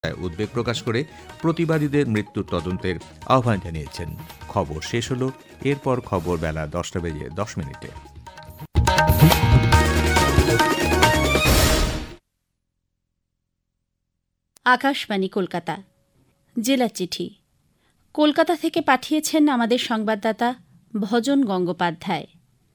উদ্বেগ প্রকাশ করে প্রতিবাদীদের মৃত্যুর তদন্তের আহ্বান জানিয়েছেন। খবর শেষ হল। এরপর খবর বেলা 10:10। আকাশবাণী কলকাতা। জেলা চিঠি কলকাতা থেকে পাঠিয়েছেন আমাদের সংবাদদাতা ভজন গঙ্গোপাধ্যায়।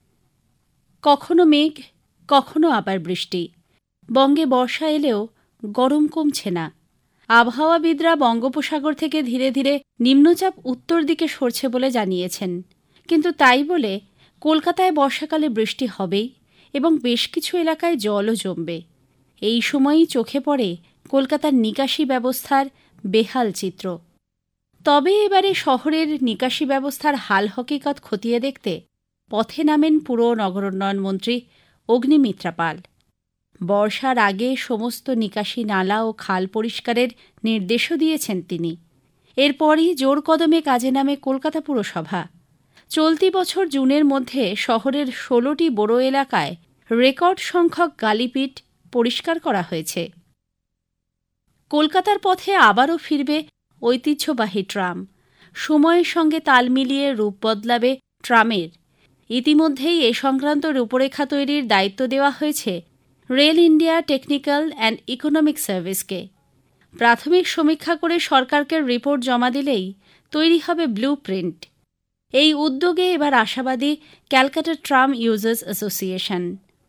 কখনো মেঘ, কখনো আবার বৃষ্টি। বঙ্গে বর্ষা এলেও গরম কমছে না। আবহাওয়াবিদরা বঙ্গোপসাগর থেকে ধীরে ধীরে নিম্নচাপ উত্তর দিকে সরছে বলে জানিয়েছেন। কিন্তু তাই বলে কলকাতায় বর্ষাকালে বৃষ্টি হবেই এবং বেশ কিছু এলাকায় জলও জমবে। এই সময়ই চোখে পড়ে কলকাতার নিকাশি ব্যবস্থার বেহাল চিত্র। তবে এবারে শহরের নিকাশি ব্যবস্থার হাল হকিকত খতিয়ে দেখতে পথে নামেন পুর নগরোন্নয়ন মন্ত্রী অগ্নিমিত্রা পাল। বর্ষার আগে সমস্ত নিকাশি নালা ও খাল পরিষ্কারের নির্দেশও দিয়েছেন তিনি। এরপরই জোর কদমে কাজে নামে কলকাতা পুরসভা। চলতি বছর জুনের মধ্যে শহরের 16টি বড় এলাকায় রেকর্ড সংখ্যক গালিপিট পরিষ্কার করা হয়েছে। কলকাতার পথে আবারও ফিরবে ঐতিহ্যবাহী ট্রাম। সময়ের সঙ্গে তাল মিলিয়ে রূপ বদলাবে ট্রামের। ইতিমধ্যেই এ সংক্রান্ত রূপরেখা তৈরির দায়িত্ব দেওয়া হয়েছে rail India technical and economic সার্ভিসকে। প্রাথমিক সমীক্ষা করে সরকারকে রিপোর্ট জমা দিলেই তৈরি হবে ব্লু প্রিন্ট। এই উদ্যোগে এবার আশাবাদী ক্যালকাটা ট্রাম ইউজার্স অ্যাসোসিয়েশন।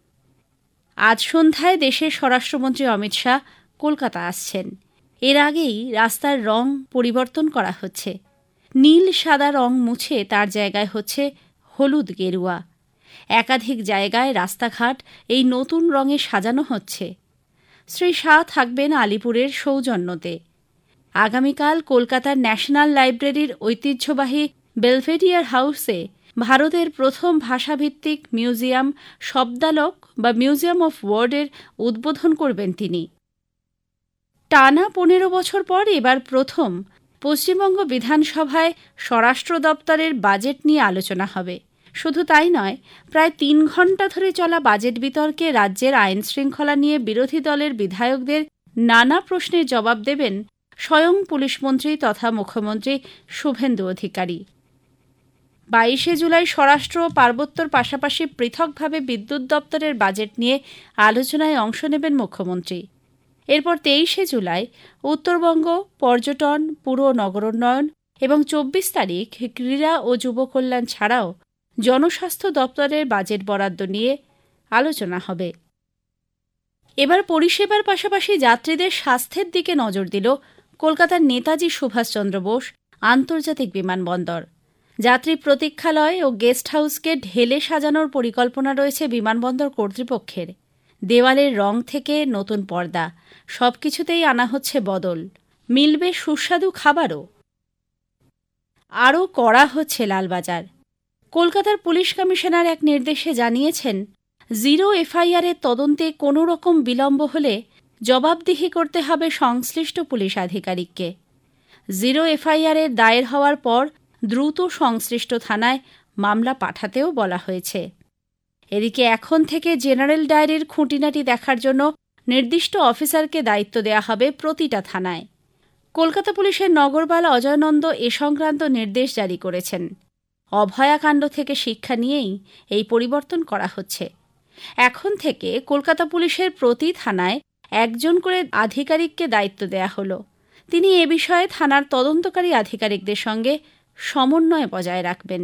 আজ সন্ধ্যায় দেশের স্বরাষ্ট্রমন্ত্রী অমিত শাহ কলকাতা আসছেন। এর আগেই রাস্তার রং পরিবর্তন করা হচ্ছে। নীল সাদা রং মুছে তার জায়গায় হচ্ছে হলুদ গেরুয়া। একাধিক জায়গায় রাস্তাঘাট এই নতুন রঙে সাজানো হচ্ছে। শ্রী শাহ থাকবেন আলিপুরের সৌজন্যতে। আগামীকাল কলকাতার ন্যাশনাল লাইব্রেরির ঐতিহ্যবাহী বেলভেডিয়ার হাউসে ভারতের প্রথম ভাষাভিত্তিক মিউজিয়াম শব্দালক বা মিউজিয়াম অফ ওয়ার্ডের উদ্বোধন করবেন তিনি। টানা 15 বছর পর এবার প্রথম পশ্চিমবঙ্গ বিধানসভায় স্বরাষ্ট্র দপ্তরের বাজেট নিয়ে আলোচনা হবে। শুধু তাই নয়, প্রায় 3 ঘণ্টা ধরে চলা বাজেট বিতর্কে রাজ্যের আইন শৃঙ্খলা নিয়ে বিরোধী দলের বিধায়কদের নানা প্রশ্নের জবাব দেবেন স্বয়ং পুলিশমন্ত্রী তথা মুখ্যমন্ত্রী শুভেন্দু অধিকারী। 22 জুলাই স্বরাষ্ট্র ও পার্বত্যর পাশাপাশি পৃথকভাবে বিদ্যুৎ দপ্তরের বাজেট নিয়ে আলোচনায় অংশ নেবেন মুখ্যমন্ত্রী। এরপর 23 জুলাই উত্তরবঙ্গ পর্যটন, পুর নগরোন্নয়ন এবং 24 তারিখ ক্রীড়া ও যুব কল্যাণ ছাড়াও জনস্বাস্থ্য দপ্তরের বাজেট বরাদ্দ নিয়ে আলোচনা হবে। এবার পরিষেবার পাশাপাশি যাত্রীদের স্বাস্থ্যের দিকে নজর দিল কলকাতার নেতাজি সুভাষচন্দ্র বোস আন্তর্জাতিক বিমানবন্দর। যাত্রী প্রতীক্ষালয় ও গেস্ট হাউসকে ঢেলে সাজানোর পরিকল্পনা রয়েছে বিমানবন্দর কর্তৃপক্ষের। দেওয়ালের রং থেকে নতুন পর্দা, সবকিছুতেই আনা হচ্ছে বদল। মিলবে সুস্বাদু খাবারও। আরও কড়া হচ্ছে লালবাজার। কলকাতার পুলিশ কমিশনার এক নির্দেশে জানিয়েছেন, জিরো এফআইআরের তদন্তে কোনো রকম বিলম্ব হলে জবাবদিহি করতে হবে সংশ্লিষ্ট পুলিশ আধিকারিককে। জিরো এফআইআরের দায়ের হওয়ার পর দ্রুত সংশ্লিষ্ট থানায় মামলা পাঠাতেও বলা হয়েছে। এদিকে এখন থেকে জেনারেল ডায়েরির খুঁটিনাটি দেখার জন্য নির্দিষ্ট অফিসারকে দায়িত্ব দেওয়া হবে প্রতিটা থানায়। কলকাতা পুলিশের নগরবাল অজয়নন্দ এ সংক্রান্ত নির্দেশ জারি করেছেন। অভয়াকাণ্ড থেকে শিক্ষা নিয়েই এই পরিবর্তন করা হচ্ছে। এখন থেকে কলকাতা পুলিশের প্রতি থানায় একজন করে আধিকারিককে দায়িত্ব দেয়া হল। তিনি এ বিষয়ে থানার তদন্তকারী আধিকারিকদের সঙ্গে সমন্বয় বজায় রাখবেন।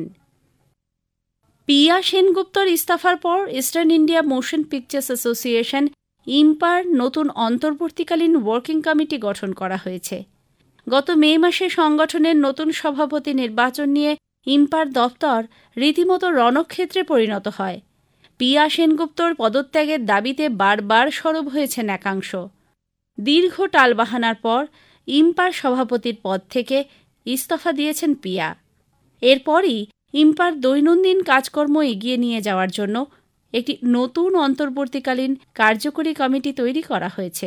পিয়া সেনগুপ্তর ইস্তফার পর eastern India motion pictures association ইম্পার নতুন অন্তর্বর্তীকালীন ওয়ার্কিং কমিটি গঠন করা হয়েছে। গত মে মাসে সংগঠনের নতুন সভাপতি নির্বাচন নিয়ে ইম্পার দপ্তর রীতিমতো রণক্ষেত্রে পরিণত হয়। পিয়া সেনগুপ্তর পদত্যাগের দাবিতে বারবার সরব হয়েছেন একাংশ। দীর্ঘ টালবাহানার পর ইম্পার সভাপতির পদ থেকে ইস্তফা দিয়েছেন পিয়া। এরপরই ইম্পার দৈনন্দিন কাজকর্ম এগিয়ে নিয়ে যাওয়ার জন্য একটি নতুন অন্তর্বর্তীকালীন কার্যকরী কমিটি তৈরি করা হয়েছে।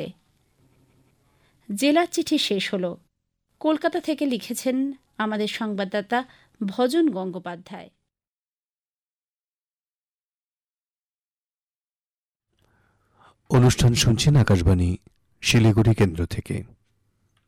জেলার চিঠি শেষ হল। কলকাতা থেকে লিখেছেন আমাদের সংবাদদাতা ভজন গঙ্গোপাধ্যায়। অনুষ্ঠান শুনছেন আকাশবাণী শিলিগুড়ি কেন্দ্র থেকে।